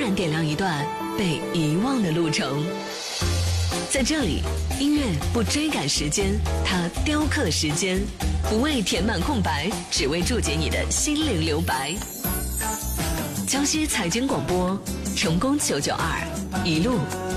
然点亮一段被遗忘的路程。在这里，音乐不追赶时间，它雕刻时间，不为填满空白，只为注解你的心灵留白。江西财经广播，成功992，一路